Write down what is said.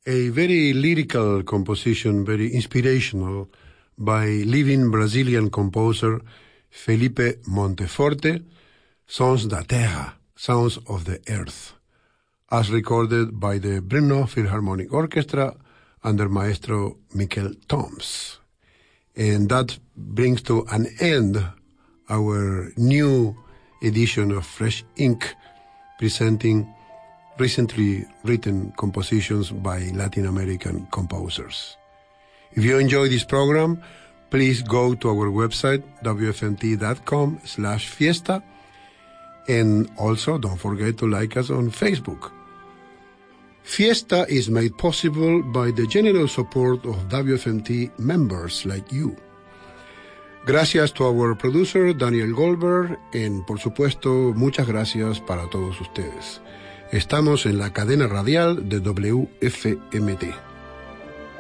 A very lyrical composition, very inspirational, by living Brazilian composer Felipe Monteforte, Sons da Terra, Sounds of the Earth, as recorded by the Brno Philharmonic Orchestra under Maestro Miquel Toms. And that brings to an end our new edition of Fresh Ink, presenting recently written compositions by Latin American composers. If you enjoy this program, please go to our website, wfmt.com/fiesta, and also don't forget to like us on Facebook. Fiesta is made possible by the generous support of WFMT members like you. Gracias to our producer, Daniel Goldberg, and por supuesto, muchas gracias para todos ustedes. Estamos en la cadena radial de WFMT.